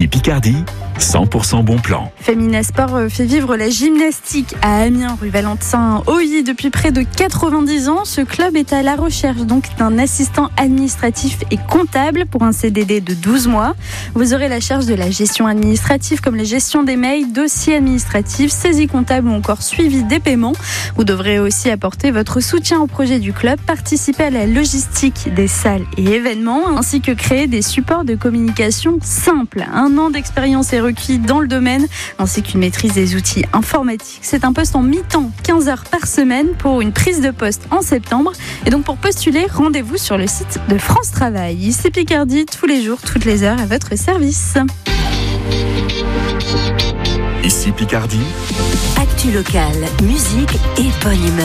Ici Picardie, 100% bon plan. Femina Sport fait vivre la gymnastique à Amiens, rue Valentin-Hauy. Depuis près de 90 ans, ce club est à la recherche donc d'un assistant administratif et comptable pour un CDD de 12 mois. Vous aurez la charge de la gestion administrative comme la gestion des mails, dossiers administratifs, saisie comptable ou encore suivi des paiements. Vous devrez aussi apporter votre soutien au projet du club, participer à la logistique des salles et événements, ainsi que créer des supports de communication simples. 1 an d'expérience est requis dans le domaine, ainsi qu'une maîtrise des outils informatiques. C'est un poste en mi-temps, 15 heures par semaine pour une prise de poste en septembre. Et donc pour postuler, rendez-vous sur le site de France Travail. Ici Picardie, tous les jours, toutes les heures à votre service. Ici Picardie, Actu locale, musique et bonne humeur.